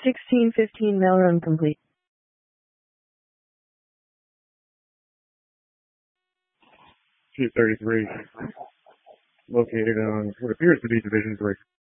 1615 mailroom complete. 233. Located on what appears to be Division 3.